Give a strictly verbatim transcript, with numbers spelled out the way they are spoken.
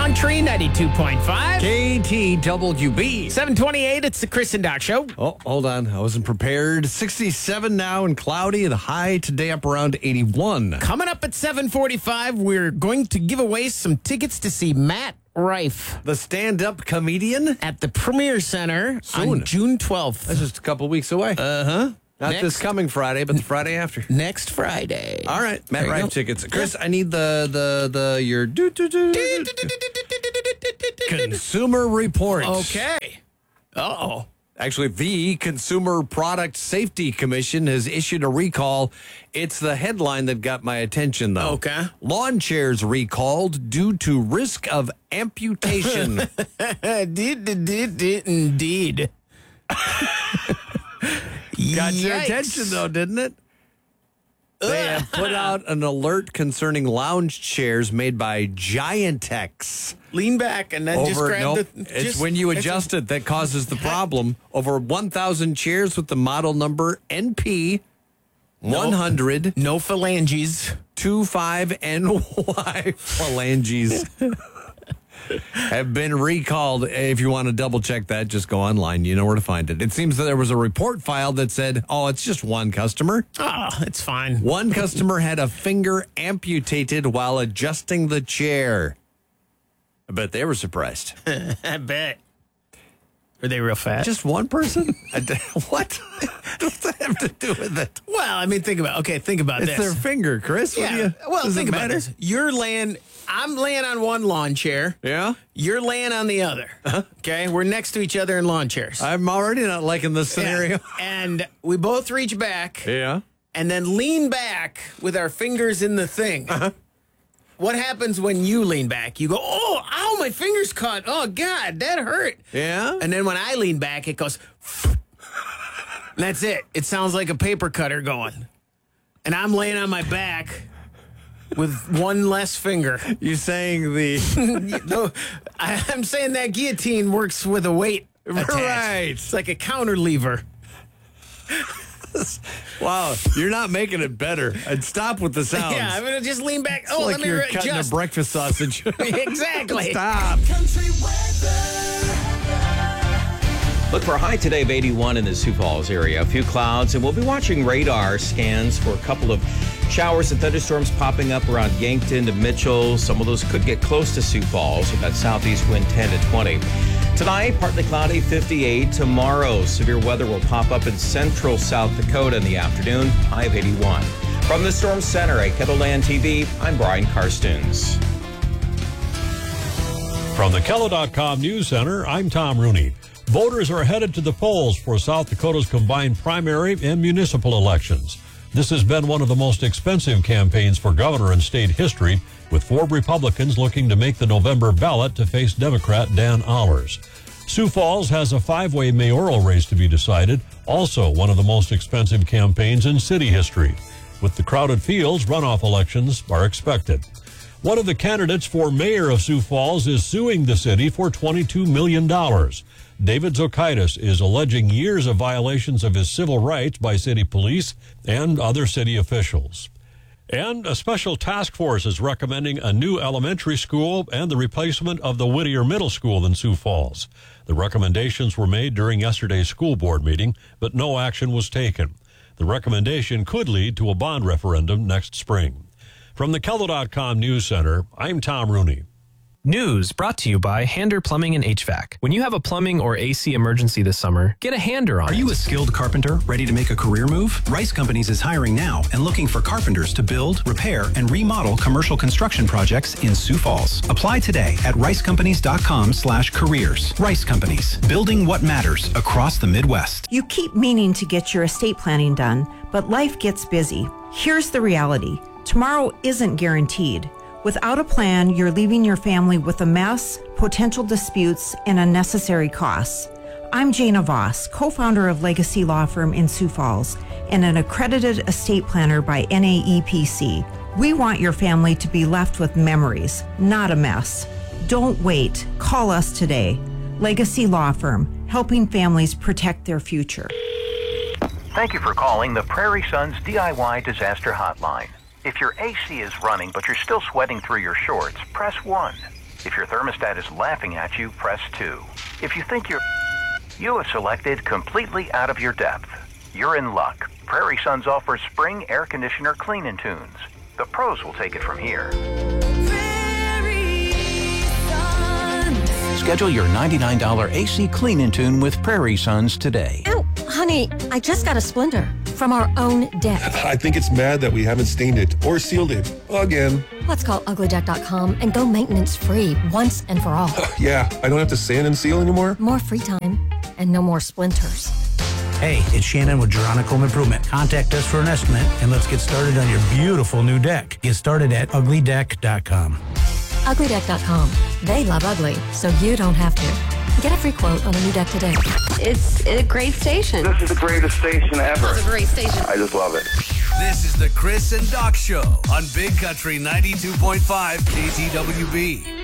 Country ninety-two point five. K T W B. seven twenty-eight, it's the Chris and Doc Show. Oh, hold on. I wasn't prepared. sixty-seven now and cloudy. The high today up around eighty-one. Coming up at seven forty-five, we're going to give away some tickets to see Matt Rife The stand-up comedian? at the Premier Center Soon. on June twelfth. That's just a couple weeks away. Uh-huh. Not Next- this coming Friday, but the Friday after. Next Friday. All right, Matt There you Rife go. tickets. Chris, I need the the the your do do do do Consumer Report. Okay. Uh-oh. Actually, the Consumer Product Safety Commission has issued a recall. It's the headline that got my attention, though. Okay. Lawn chairs recalled due to risk of amputation. did, did, did, did, indeed. Got your Yikes. attention, though, didn't it? They have put out an alert concerning lounge chairs made by Giantex. Lean back and then just Over, grab nope, the... it's just- when you it's adjust it that causes the problem. Over one thousand chairs with the model number N P one hundred a- No phalanges. twenty-five N Y phalanges have been recalled. If you want to double check that, just go online. You know where to find it. It seems that there was a report filed that said, oh, it's just one customer. Oh, it's fine. One customer had a finger amputated while adjusting the chair. I bet they were surprised. I bet. Are they real fast? Just one person? I d- what? What does that have to do with it? well, I mean, think about Okay, think about It's this. their finger, Chris. What yeah. do you, well, does think it about matter? this. You're laying... I'm laying on one lawn chair. Yeah? You're laying on the other. Okay? We're next to each other in lawn chairs. I'm already not liking this scenario. Yeah. And we both reach back Yeah. and then lean back with our fingers in the thing. Uh-huh. What happens when you lean back? You go, oh, ow, my finger's cut. Oh, God, that hurt. Yeah? And then when I lean back, it goes, and that's it. It sounds like a paper cutter going. And I'm laying on my back with one less finger. You saying the... No, I, I'm saying that guillotine works with a weight attached. Right. It's like a counter lever. Wow, you're not making it better. I'd stop with the sounds. Yeah, I'm going to just lean back. It's Oh, like let me you're re- cutting adjust. a breakfast sausage. Exactly. Stop. Look for a high today of eighty-one in the Sioux Falls area. A few clouds, and we'll be watching radar scans for a couple of showers and thunderstorms popping up around Yankton to Mitchell. Some of those could get close to Sioux Falls with that southeast wind ten to twenty. Tonight, partly cloudy, fifty-eight. Tomorrow, severe weather will pop up in central South Dakota in the afternoon, high of eighty-one. From the Storm Center at Kettleland T V, I'm Brian Karstens. From the Kello dot com News Center, I'm Tom Rooney. Voters are headed to the polls for South Dakota's combined primary and municipal elections. This has been one of the most expensive campaigns for governor in state history, with four Republicans looking to make the November ballot to face Democrat Dan Allers. Sioux Falls has a five-way mayoral race to be decided, also one of the most expensive campaigns in city history. With the crowded fields, runoff elections are expected. One of the candidates for mayor of Sioux Falls is suing the city for twenty-two million dollars. David Zokaitis is alleging years of violations of his civil rights by city police and other city officials. And a special task force is recommending a new elementary school and the replacement of the Whittier Middle School in Sioux Falls. The recommendations were made during yesterday's school board meeting, but no action was taken. The recommendation could lead to a bond referendum next spring. From the Kello dot com News Center, I'm Tom Rooney. News brought to you by Hander Plumbing and H V A C. When you have a plumbing or A C emergency this summer, get a Hander on Are it. you a skilled carpenter ready to make a career move? Rice Companies is hiring now and looking for carpenters to build, repair, and remodel commercial construction projects in Sioux Falls. Apply today at rice companies dot com slash careers. Rice Companies, building what matters across the Midwest. You keep meaning to get your estate planning done, but life gets busy. Here's the reality. Tomorrow isn't guaranteed. Without a plan, you're leaving your family with a mess, potential disputes, and unnecessary costs. I'm Jana Voss, co-founder of Legacy Law Firm in Sioux Falls and an accredited estate planner by N A E P C. We want your family to be left with memories, not a mess. Don't wait. Call us today. Legacy Law Firm, helping families protect their future. Thank you for calling the Prairie Sons D I Y Disaster Hotline. If your A C is running but you're still sweating through your shorts, press one. If your thermostat is laughing at you, press two. If you think you're... You have selected completely out of your depth. You're in luck. Prairie Suns offers spring air conditioner clean-in tunes. The pros will take it from here. Schedule your ninety-nine dollars A C clean-in tune with Prairie Suns today. Oh, honey, I just got a splinter from our own deck. I think it's mad that we haven't stained it or sealed it again. Let's call ugly deck dot com and go maintenance-free once and for all. Yeah, I don't have to sand and seal anymore. More free time and no more splinters. Hey, it's Shannon with Geronica Home Improvement. Contact us for an estimate and let's get started on your beautiful new deck. Get started at ugly deck dot com. ugly deck dot com. They love ugly, so you don't have to. Get a free quote on a new deck today. It's a great station. This is the greatest station ever. It's a great station. I just love it. This is the Chris and Doc Show on Big Country ninety-two point five K T W B.